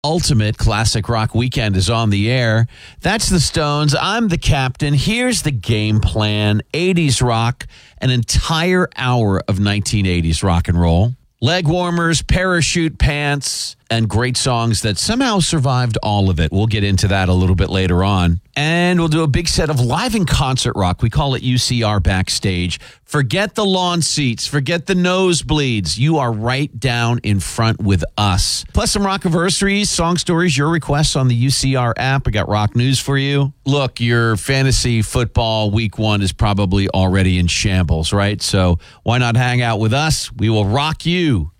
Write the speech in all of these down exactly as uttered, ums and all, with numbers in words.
ultimate classic rock weekend is on the air. That's the Stones. I'm the captain. Here's the game plan. eighties rock, an entire hour of nineteen eighties rock and roll. Leg warmers, parachute pants, and great songs that somehow survived all of it. We'll get into that a little bit later on. And we'll do a big set of live in concert rock. We call it U C R Backstage. Forget the lawn seats. Forget the nosebleeds. You are right down in front with us. Plus some rockiversaries, song stories, your requests on the U C R app. I got rock news for you. Look, your fantasy football week one is probably already in shambles, right? So why not hang out with us? We will rock you.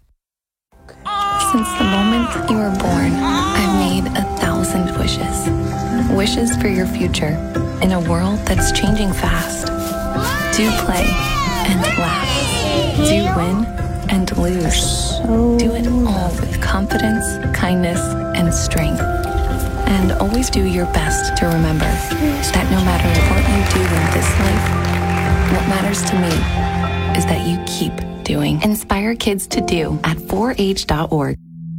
Since the moment you were born, I've made a thousand wishes. Wishes for your future in a world that's changing fast. Do play and laugh. Do win and lose. Do it all with confidence, kindness, and strength. And always do your best to remember that no matter what you do in this life, what matters to me is that you keep doing. Inspire kids to do at four H dot org.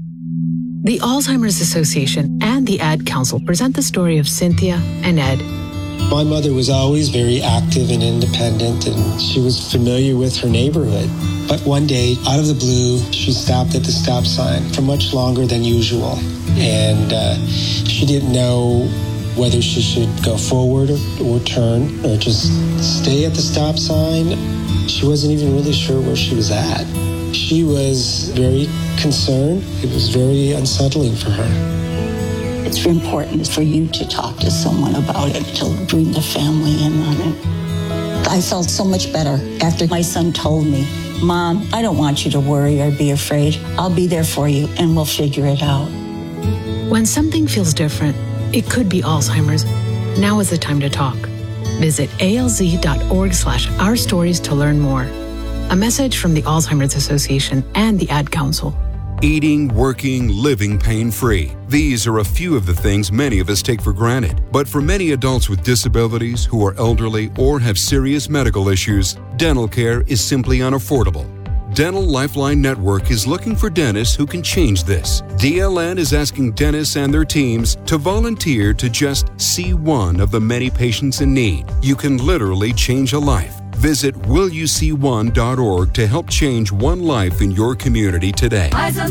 The Alzheimer's Association and the Ad Council present the story of Cynthia and Ed. My mother was always very active and independent, and she was familiar with her neighborhood. But one day, out of the blue, she stopped at the stop sign for much longer than usual. And uh, she didn't know whether she should go forward or, or turn or just stay at the stop sign. She wasn't even really sure where she was at. She was very concerned. It was very unsettling for her. It's important for you to talk to someone about it, to bring the family in on it. I felt so much better after my son told me, Mom, I don't want you to worry or be afraid. I'll be there for you and we'll figure it out. When something feels different, it could be Alzheimer's. Now is the time to talk. Visit alz.org slash our stories to learn more. A message from the Alzheimer's Association and the Ad Council. Eating, working, living pain-free. These are a few of the things many of us take for granted. But for many adults with disabilities who are elderly or have serious medical issues, dental care is simply unaffordable. Dental Lifeline Network is looking for dentists who can change this. D L N is asking dentists and their teams to volunteer to just see one of the many patients in need. You can literally change a life. Visit will you see one dot org to help change one life in your community today. Eyes on